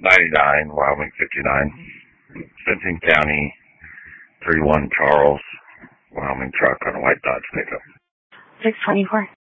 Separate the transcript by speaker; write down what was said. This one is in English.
Speaker 1: 99, Wyoming 59. Benton County, 31 Charles, Wyoming truck on a white Dodge pickup.
Speaker 2: 624.